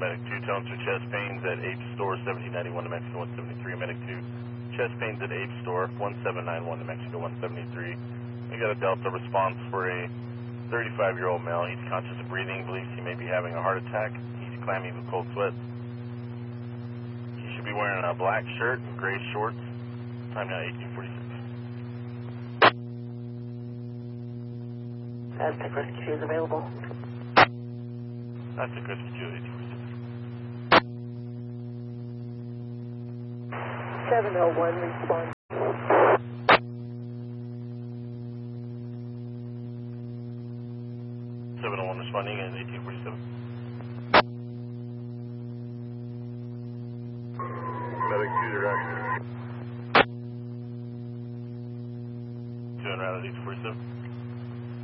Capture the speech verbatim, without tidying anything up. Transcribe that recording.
Medic two, telling for chest pains at Ape Store, seventeen ninety-one to Mexico one seventy-three. Medic two, chest pains at Ape Store, one seven nine one to Mexico one seventy-three. We got a Delta response for a thirty-five-year-old male. He's conscious of breathing, believes he may be having a heart attack. He's clammy with cold sweats. He should be wearing a black shirt and gray shorts. Time now eighteen forty-six. Aztec Rescue is available. Aztec Rescue, eighteen forty-six. seven oh one, respond. seven oh one responding at eighteen forty-seven.